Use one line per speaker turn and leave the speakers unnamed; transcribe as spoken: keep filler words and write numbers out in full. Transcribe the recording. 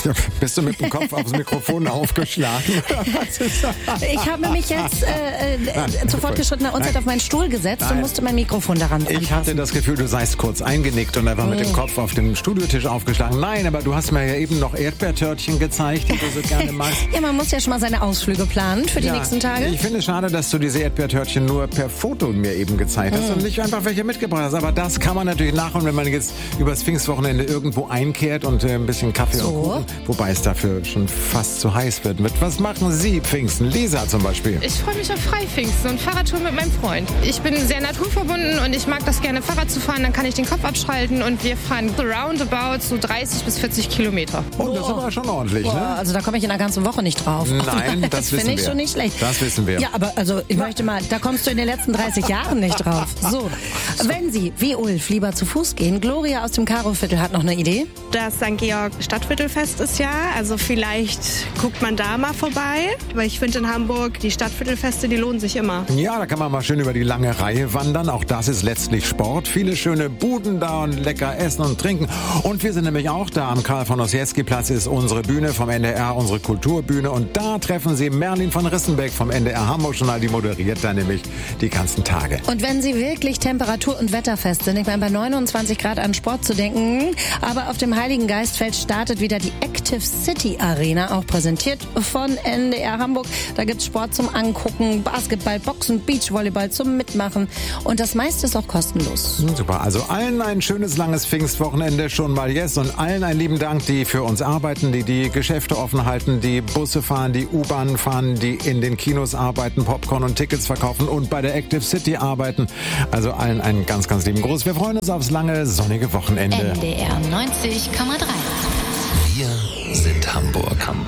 Bist du mit dem Kopf aufs Mikrofon aufgeschlagen?
Ich habe mich jetzt äh, äh, zu fortgeschrittener Uhrzeit auf meinen Stuhl gesetzt Nein. und musste mein Mikrofon daran anpassen.
Ich hatte das Gefühl, du seist kurz eingenickt und einfach mm. mit dem Kopf auf den Studiotisch aufgeschlagen. Nein, aber du hast mir ja eben noch Erdbeertörtchen gezeigt, die du so gerne magst.
Ja, man muss ja schon mal seine Ausflüge planen für die
ja,
nächsten Tage.
Ich finde es schade, dass du diese Erdbeertörtchen nur per Foto mir eben gezeigt hast mm. und nicht einfach welche mitgebracht hast. Aber das kann man natürlich nachholen, wenn man jetzt übers Pfingstwochenende irgendwo einkehrt und äh, ein bisschen Kaffee
so.
und Kuchen. Wobei es dafür schon fast zu heiß wird. Mit was machen Sie Pfingsten? Lisa zum Beispiel.
Ich freue mich auf Freipfingsten und Fahrradtour mit meinem Freund. Ich bin sehr naturverbunden und ich mag das gerne, Fahrrad zu fahren. Dann kann ich den Kopf abschalten und wir fahren roundabout so dreißig bis vierzig Kilometer.
Oh, das ist aber schon ordentlich,
Boah,
ne?
Also da komme ich in einer ganzen Woche nicht drauf.
Nein, das,
das
wissen
finde ich
wir.
schon nicht schlecht.
Das wissen wir.
Ja, aber also ich möchte mal, da kommst du in den letzten dreißig Jahren nicht drauf. So, wenn Sie, wie Ulf, lieber zu Fuß gehen, Gloria aus dem Karoviertel hat noch eine Idee.
Das Sankt Georg Stadtviertelfest ist ja, also vielleicht guckt man da mal vorbei, weil ich finde in Hamburg, die Stadtviertelfeste, die lohnen sich immer.
Ja, da kann man mal schön über die lange Reihe wandern, auch das ist letztlich Sport. Viele schöne Buden da und lecker essen und trinken. Und wir sind nämlich auch da am Karl von Ossietzky Platz ist unsere Bühne vom N D R, unsere Kulturbühne und da treffen Sie Merlin von Rissenbeck vom N D R Hamburg Journal, die moderiert da nämlich die ganzen Tage.
Und wenn Sie wirklich temperatur- und wetterfest sind, ich meine bei neunundzwanzig Grad an Sport zu denken, aber auf dem Heiligen Geistfeld startet wieder die Active City Arena, auch präsentiert von N D R Hamburg. Da gibt's Sport zum Angucken, Basketball, Boxen, Beachvolleyball zum Mitmachen und das meiste ist auch kostenlos.
Super, also allen ein schönes, langes Pfingstwochenende schon mal jetzt und allen einen lieben Dank, die für uns arbeiten, die die Geschäfte offen halten, die Busse fahren, die U-Bahnen fahren, die in den Kinos arbeiten, Popcorn und Tickets verkaufen und bei der Active City arbeiten. Also allen einen ganz, ganz lieben Gruß. Wir freuen uns aufs lange, sonnige Wochenende.
N D R neunzig Komma drei.
Wir sind Hamburg.